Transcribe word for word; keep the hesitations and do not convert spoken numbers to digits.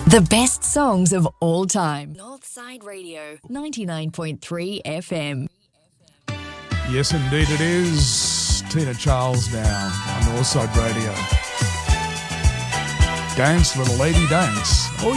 The best songs of all time. Northside Radio, ninety-nine point three F M. Yes, indeed it is. Tina Charles now on Northside Radio. Dance, little lady, dance. Oh,